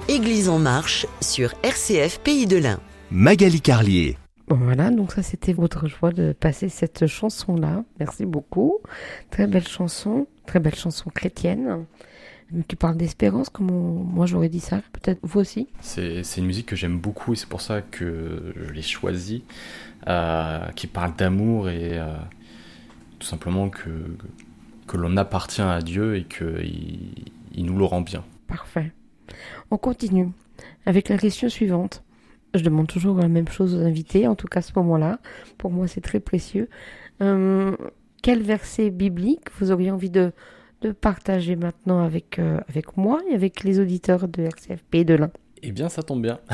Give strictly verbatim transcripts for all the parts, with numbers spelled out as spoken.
Église en marche sur R C F Pays de l'Ain. Magali Carlier. Bon, voilà, donc ça c'était votre choix de passer cette chanson-là. Merci beaucoup. Très belle chanson, très belle chanson chrétienne. Qui parle d'espérance, comme on... moi j'aurais dit ça, peut-être vous aussi. C'est, c'est une musique que j'aime beaucoup et c'est pour ça que je l'ai choisie, euh, qui parle d'amour et euh, tout simplement que, que l'on appartient à Dieu et qu'il il nous le rend bien. Parfait. On continue avec la question suivante. Je demande toujours la même chose aux invités, en tout cas à ce moment-là. Pour moi c'est très précieux. Euh, quel verset biblique vous auriez envie de... de partager maintenant avec, euh, avec moi et avec les auditeurs de R C F Pays de l'Ain. Eh bien, ça tombe bien.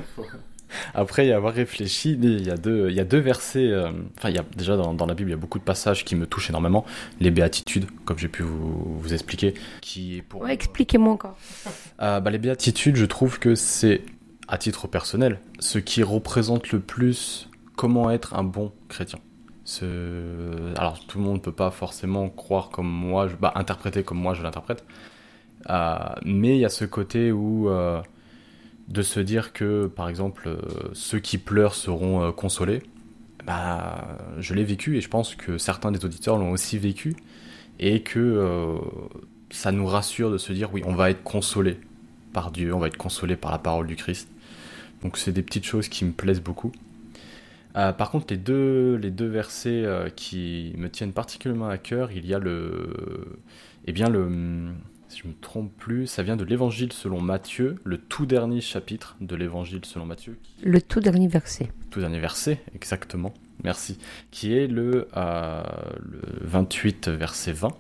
Après y avoir réfléchi, il y a deux, il y a deux versets, euh, enfin, il y a, déjà dans, dans la Bible, il y a beaucoup de passages qui me touchent énormément. Les béatitudes, comme j'ai pu vous, vous expliquer. Qui est pour... Ouais, expliquez-moi encore. Euh, bah, les béatitudes, je trouve que c'est, à titre personnel, ce qui représente le plus comment être un bon chrétien. Ce... Alors tout le monde ne peut pas forcément croire comme moi, je... bah, interpréter comme moi je l'interprète, euh, mais il y a ce côté où euh, de se dire que par exemple euh, ceux qui pleurent seront euh, consolés, bah, je l'ai vécu et je pense que certains des auditeurs l'ont aussi vécu et que euh, ça nous rassure de se dire oui, on va être consolé par Dieu, on va être consolé par la parole du Christ. Donc c'est des petites choses qui me plaisent beaucoup. Euh, par contre, les deux, les deux versets euh, qui me tiennent particulièrement à cœur, il y a le... Eh bien, le, si je ne me trompe plus, ça vient de l'Évangile selon Matthieu, le tout dernier chapitre de l'Évangile selon Matthieu. Qui... Le tout dernier verset. Le tout dernier verset, exactement, merci. Qui est le, euh, le vingt-huit, verset vingt,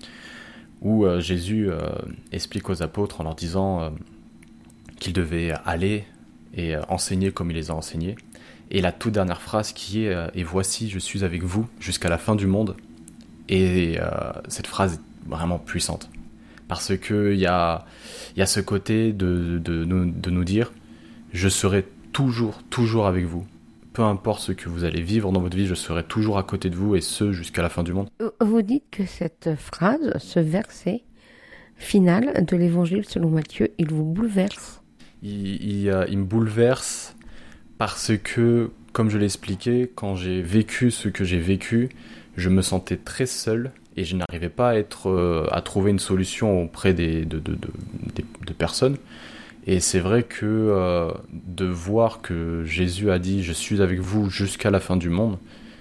où euh, Jésus euh, explique aux apôtres en leur disant euh, qu'ils devaient aller et euh, enseigner comme il les a enseignés. Et la toute dernière phrase qui est euh, « Et voici, je suis avec vous jusqu'à la fin du monde ». Et euh, cette phrase est vraiment puissante. Parce qu'il y a, y a ce côté de, de, de, de nous dire « Je serai toujours, toujours avec vous. Peu importe ce que vous allez vivre dans votre vie, je serai toujours à côté de vous et ce, jusqu'à la fin du monde. » Vous dites que cette phrase, ce verset final de l'Évangile selon Matthieu, il vous bouleverse. Il, il, euh, il me bouleverse... Parce que, comme je l'ai expliqué, quand j'ai vécu ce que j'ai vécu, je me sentais très seul et je n'arrivais pas à, être, euh, à trouver une solution auprès des, de, de, de, de, de personnes. Et c'est vrai que euh, de voir que Jésus a dit « Je suis avec vous jusqu'à la fin du monde »,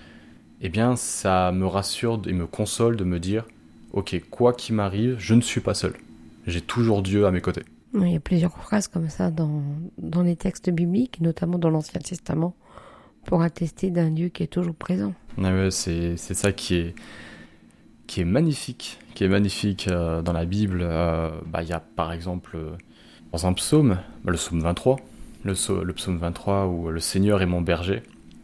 eh bien, ça me rassure et me console de me dire « Ok, quoi qu'il m'arrive, je ne suis pas seul. J'ai toujours Dieu à mes côtés. » Il y a plusieurs phrases comme ça dans, dans les textes bibliques, notamment dans l'Ancien Testament, pour attester d'un Dieu qui est toujours présent. Ah ouais, c'est, c'est ça qui est, qui est magnifique, qui est magnifique euh, dans la Bible. Euh, bah, y a par exemple, euh, dans un psaume, bah, le psaume vingt-trois, le, le psaume vingt-trois où le Seigneur est mon berger.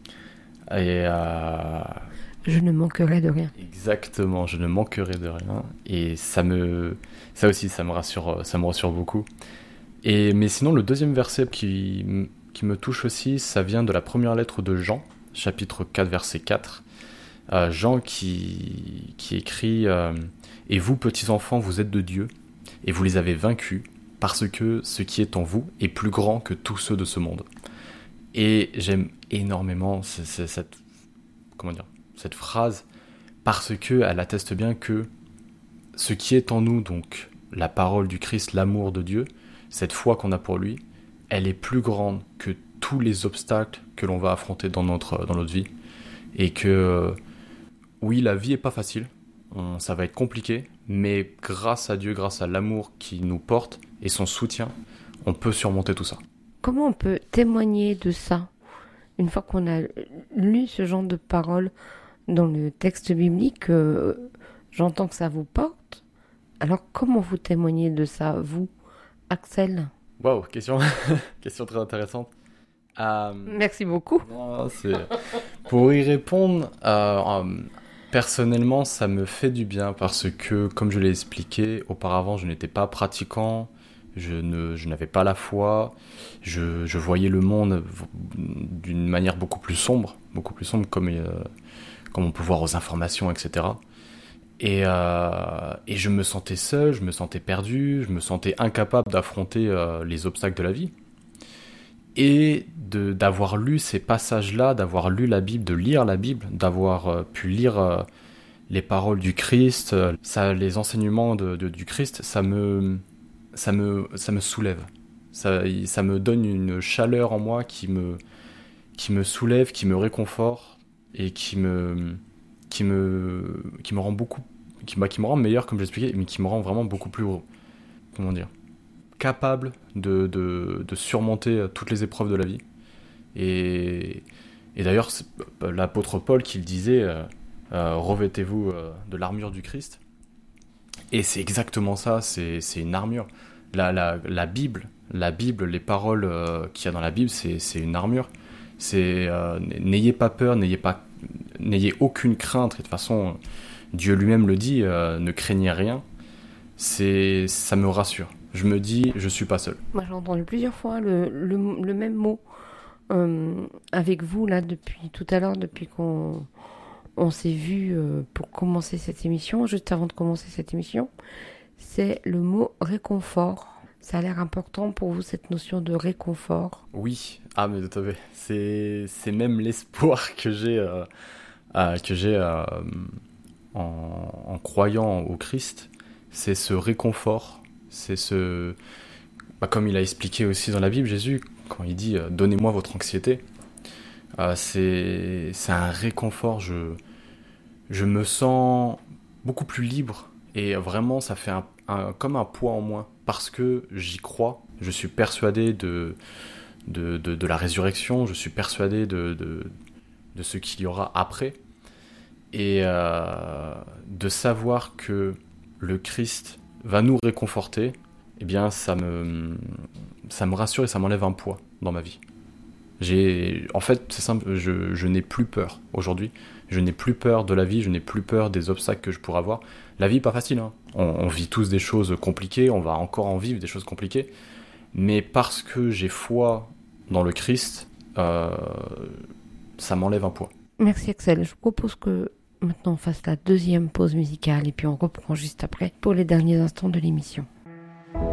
Et... Euh, je ne manquerai de rien. Exactement, je ne manquerai de rien. Et ça me, ça aussi, ça me rassure, ça me rassure beaucoup. Et mais sinon, le deuxième verset qui, qui me touche aussi, ça vient de la première lettre de Jean, chapitre quatre, verset quatre. Euh, Jean qui, qui écrit euh, « Et vous, petits enfants, vous êtes de Dieu, et vous les avez vaincus, parce que ce qui est en vous est plus grand que tous ceux de ce monde. » Et j'aime énormément c'est, c'est, cette, comment dire, cette phrase, parce qu'elle atteste bien que ce qui est en nous, donc la parole du Christ, l'amour de Dieu, cette foi qu'on a pour lui, elle est plus grande que tous les obstacles que l'on va affronter dans notre, dans notre vie. Et que, oui, la vie est pas facile, on, ça va être compliqué, mais grâce à Dieu, grâce à l'amour qui nous porte et son soutien, on peut surmonter tout ça. Comment on peut témoigner de ça, une fois qu'on a lu ce genre de paroles dans le texte biblique, euh, j'entends que ça vous porte. Alors comment vous témoignez de ça, vous, Axel ? Waouh, question, question très intéressante. Euh, Merci beaucoup. Non, c'est... Pour y répondre, euh, euh, personnellement, ça me fait du bien parce que, comme je l'ai expliqué, auparavant, je n'étais pas pratiquant, je, ne, je n'avais pas la foi, je, je voyais le monde d'une manière beaucoup plus sombre, beaucoup plus sombre comme, euh, comme on peut voir aux informations, et cetera. Et, euh, et je me sentais seul, je me sentais perdu, je me sentais incapable d'affronter euh, les obstacles de la vie. Et de, d'avoir lu ces passages-là, d'avoir lu la Bible, de lire la Bible, d'avoir euh, pu lire euh, les paroles du Christ, euh, ça, les enseignements de, de, du Christ, ça me, ça me, ça me soulève. Ça, ça me donne une chaleur en moi qui me, qui me soulève, qui me réconforte et qui me, qui me, qui me rend beaucoup, qui, bah, qui me rend meilleur, comme j'expliquais, mais qui me rend vraiment beaucoup plus, comment dire, capable de, de, de surmonter toutes les épreuves de la vie. Et, et d'ailleurs, c'est l'apôtre Paul qui le disait, euh, euh, revêtez-vous euh, de l'armure du Christ. Et c'est exactement ça, c'est, c'est une armure. La, la, la Bible, la Bible, les paroles euh, qu'il y a dans la Bible, c'est, c'est une armure. C'est, euh, n'ayez pas peur, n'ayez, pas, n'ayez aucune crainte. Et de toute façon, Dieu lui-même le dit, euh, ne craignez rien. C'est, ça me rassure. Je me dis, je suis pas seul. Moi, j'ai entendu plusieurs fois le, le, le même mot euh, avec vous, là, depuis tout à l'heure, depuis qu'on on s'est vu euh, pour commencer cette émission, juste avant de commencer cette émission. C'est le mot réconfort. Ça a l'air important pour vous, cette notion de réconfort. Oui, ah mais tout à fait. C'est, c'est même l'espoir que j'ai, euh, euh, que j'ai euh, en, en croyant au Christ. C'est ce réconfort. C'est ce... Bah, comme il a expliqué aussi dans la Bible, Jésus, quand il dit euh, « Donnez-moi votre anxiété euh, », c'est, c'est un réconfort. Je, je me sens beaucoup plus libre. Et vraiment, ça fait un, un, comme un poids en moins. Parce que j'y crois. Je suis persuadé de, de, de, de la résurrection. Je suis persuadé de, de, de ce qu'il y aura après. Et euh, de savoir que le Christ va nous réconforter, eh bien, ça me, ça me rassure et ça m'enlève un poids dans ma vie. J'ai, en fait, c'est simple, je, je n'ai plus peur aujourd'hui. Je n'ai plus peur de la vie, je n'ai plus peur des obstacles que je pourrais avoir. La vie n'est pas facile, hein. On, on vit tous des choses compliquées, on va encore en vivre des choses compliquées. Mais parce que j'ai foi dans le Christ, euh, ça m'enlève un poids. Merci Axel. Je vous propose que maintenant on fasse la deuxième pause musicale et puis on reprend juste après pour les derniers instants de l'émission.